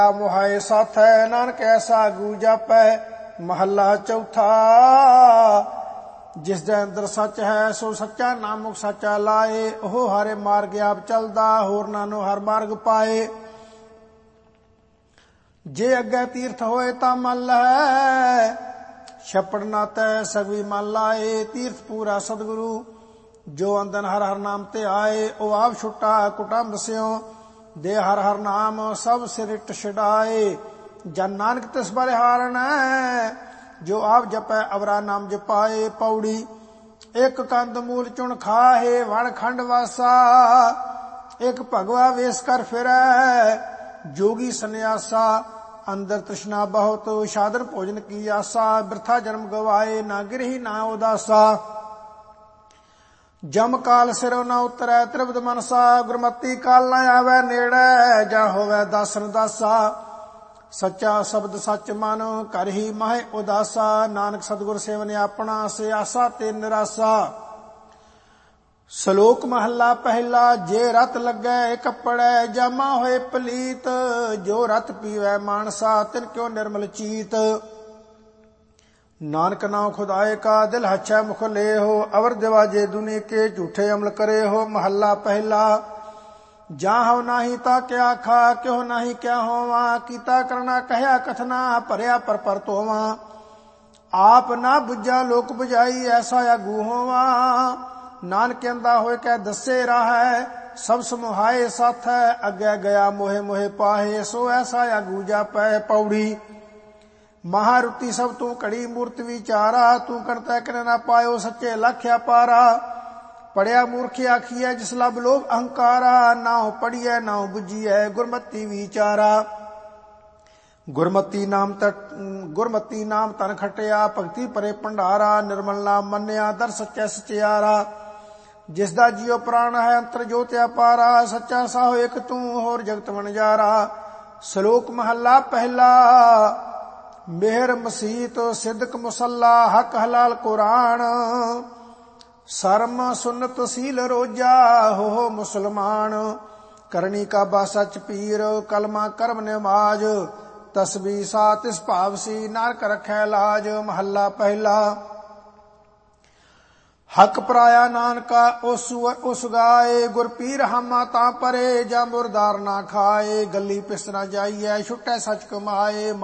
मोहाए साथै नानक ऐसा गू जापै। महला चौथा। जिस दे अंदर सच है सो सच्चा नामुक सच्चा लाए। ओह हरे मार्ग आप चलदा होर नानो हर मार्ग पाए। जे अगे तीर्थ होए ता मन है छपड़ ना तै सभी मन लाए। तीर्थ पूरा सतगुरु जो अंदन हर हर नाम ते आए। ओ आप छुट्टा कुटुंब स्यों दे हर हर नाम सब सिरिट छड़ाए। जन नानक तिस बलिहारण जो आप जपै अवरा नाम जपाए। पौड़ी एक कंद मूल चुन खाहे वण खंड वासा। एक भगवा वेश कर फिरै जोगी सन्यासा। अंदर तृष्णा बहुत साधन भोजन की आसा। बिरथा जन्म गवाए ना गिरही ना उदासा। जम काल सिरो न उतरै त्रिविध मनसा। गुरमति काल न आवे नेड़े जा होवे दासन दासा। सच्चा शब्द सच मन कर ही माहे उदासा। नानक सतगुर सेवन अपना से आसा ते निरासा। श्लोक महला पहला। जे रत लगे कपड़े जामा होए पलीत। जो रत पीवै मानसा तिन क्यों निर्मल चीत। नानक नाम खुदाए का दिल हच्छै मुख ले हो। अवर दिवाजे दुनि के झूठे अमल करे हो। महला पहला। जाहु नाही ता क्या खा क्यों नाही क्या होवा। कीता करना कहया कथना भरया पर तोवा। आप ना बुझा लोक बुझाई ऐसा आगू होवा। नानक अंदा होए कै दसे राह सब समुहाए साथ। अगे गया मोहे मोहे पाहे सो ऐसा आगू जापै। पौड़ी महारुति सब तू कड़ी मूर्त विचारा। तू करता कर ना पायो सच्चे लख्या पारा। पढ़िया मूर्ख आखिए जिस लब लोभ अहंकारा। नाउ पढ़िए नाउ बुझिए गुरमति विचारा। गुरमति नाम तन खटिया भगति परे भंडारा। निर्मल नाम मन्या दर सच्चा सचियारा। जिसदा जियो प्राण है अंतर ज्योत्या पारा। सच्चा साहो एक तू होर जगत वनजारा। श्लोक महला पहला। मेहर मसीत सिद्दक मुसल्ला हक हलाल कुरान। शर्म सुन्नत सील रोजा हो मुसलमान। करनी का बासच पीर कलमा कर्म नमाज। तस्बी सा तिस भावसी नारक रखै लाज। महला पहला। हक पराया नानका उस गाए। गुरपीर हामा ता परे जा मुरदार ना खाए। गली पिस ना जाइए छुट्टै सच कमाए।